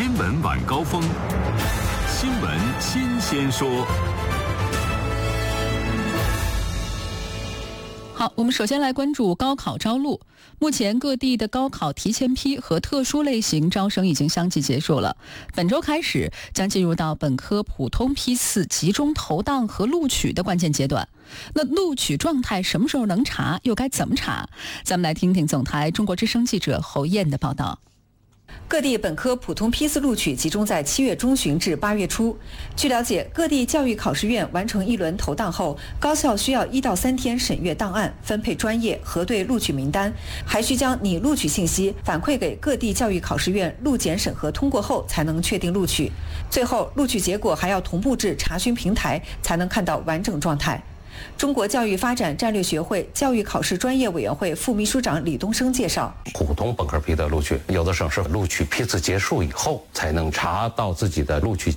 新闻晚高峰，新闻新鲜说。 好，我们首先来关注高考招录。目前各地的高考提前批和特殊类型招生已经相继结束了，本周开始将进入到本科普通批次集中投档和录取的关键阶段。那录取状态什么时候能查，又该怎么查？咱们来听听总台中国之声记者侯燕的报道。 各地本科普通批次录取集中在7月中旬至8月初。据了解，各地教育考试院完成一轮投档后，高校需要1到3天审阅档案、分配专业、核对录取名单，还需将拟录取信息反馈给各地教育考试院录检审核通过后才能确定录取。最后，录取结果还要同步至查询平台，才能看到完整状态。中国教育发展战略学会教育考试专业委员会副秘书长李东升介绍， 普通本科批的录取，有的省市录取批次结束以后才能查到自己的录取